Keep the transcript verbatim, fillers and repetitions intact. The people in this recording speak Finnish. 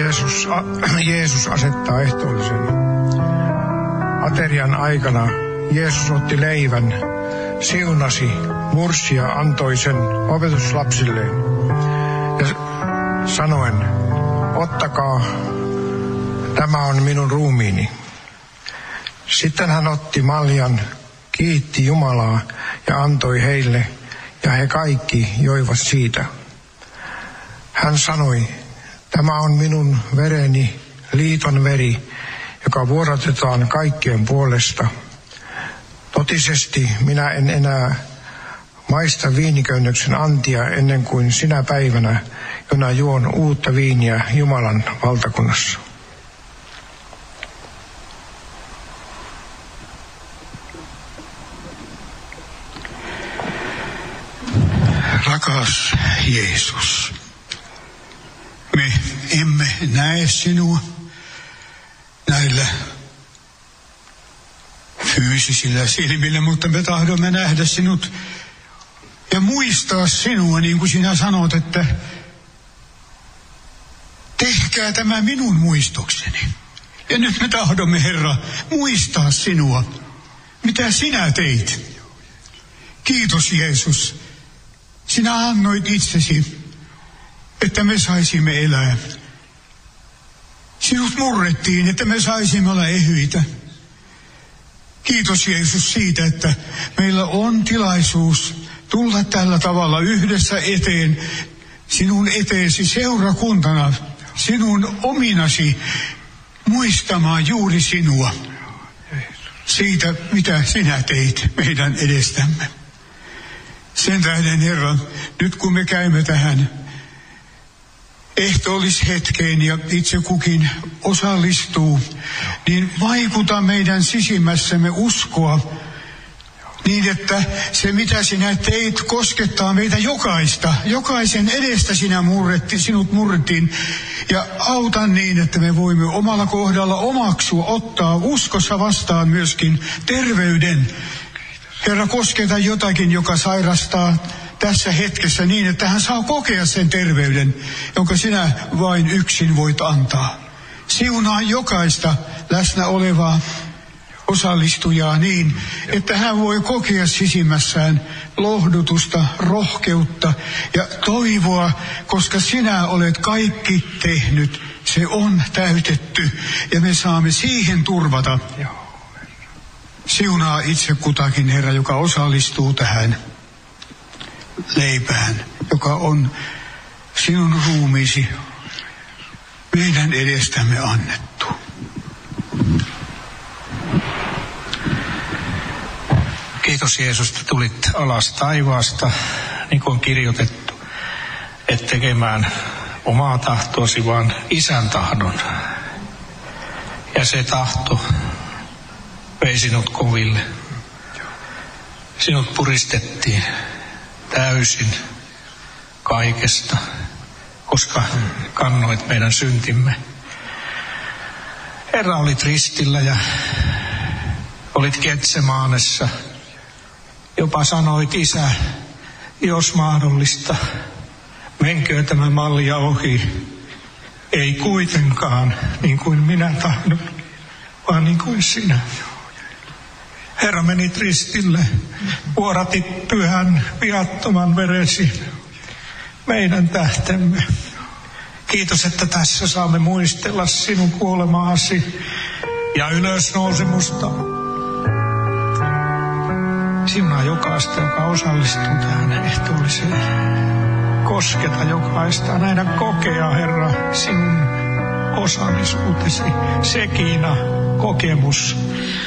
Jeesus, Jeesus asettaa ehtoollisen. Aterian aikana Jeesus otti leivän, siunasi, mursi ja antoi sen opetuslapsilleen. Ja sanoen, ottakaa, tämä on minun ruumiini. Sitten hän otti maljan, kiitti Jumalaa ja antoi heille, ja he kaikki joivat siitä. Hän sanoi, tämä on minun vereni, liiton veri, joka vuodatetaan kaikkien puolesta. Totisesti minä en enää maista viiniköynnöksen antia ennen kuin sinä päivänä, jona juon uutta viiniä Jumalan valtakunnassa. Rakas Jeesus, me emme näe sinua näillä fyysisillä silmillä, mutta me tahdomme nähdä sinut ja muistaa sinua, niin kuin sinä sanot, että tehkää tämä minun muistokseni. Ja nyt me tahdomme, Herra, muistaa sinua, mitä sinä teit. Kiitos Jeesus, sinä annoit itsesi, että me saisimme elää. Sinut murrettiin, että me saisimme olla ehyitä. Kiitos Jeesus siitä, että meillä on tilaisuus tulla tällä tavalla yhdessä eteen, sinun eteesi seurakuntana, sinun ominasi muistamaan juuri sinua. Siitä, mitä sinä teit meidän edestämme. Sen tähden, Herra, nyt kun me käymme tähän ehtoollishetkeen ja itse kukin osallistuu, niin vaikuta meidän sisimmässämme uskoa, niin että se mitä sinä teit koskettaa meitä jokaista. Jokaisen edestä sinä murrettiin, sinut murrettiin, ja auta niin, että me voimme omalla kohdalla omaksua, ottaa uskossa vastaan myöskin terveyden. Herra, kosketa jotakin, joka sairastaa tässä hetkessä niin, että hän saa kokea sen terveyden, jonka sinä vain yksin voit antaa. Siunaa jokaista läsnä olevaa osallistujaa niin, että hän voi kokea sisimmässään lohdutusta, rohkeutta ja toivoa, koska sinä olet kaikki tehnyt. Se on täytetty ja me saamme siihen turvata. Siunaa itse kutakin, Herra, joka osallistuu tähän leipään, joka on sinun ruumiisi meidän edestämme annettu. Kiitos Jeesus, että tulit alas taivaasta, niin kuin on kirjoitettu, et tekemään omaa tahtoasi, vaan Isän tahdon. Ja se tahto vei sinut koville. Sinut puristettiin täysin kaikesta, koska kannoit meidän syntimme. Herra, olit ristillä ja olit Getsemaanessa. Jopa sanoit, Isä, jos mahdollista, menkö tämä malja ohi. Ei kuitenkaan niin kuin minä tahdon, vaan niin kuin sinä. Herra, menit ristille, vuodatit pyhän viattoman veresi meidän tähtemme. Kiitos, että tässä saamme muistella sinun kuolemaasi ja ylösnousemusta. Siunaa jokaista, joka osallistuu tähän ehtoolliseen. Kosketa jokaista, nähdä kokea, Herra, sinun osallisuutesi, Sekina, kokemus